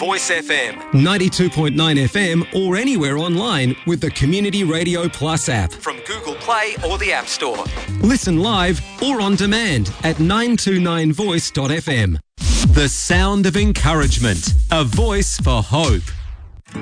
Voice FM. 92.9 FM or anywhere online with the Community Radio Plus app. From Google Play or the App Store. Listen live or on demand at 929voice.fm. The sound of encouragement. A voice for hope.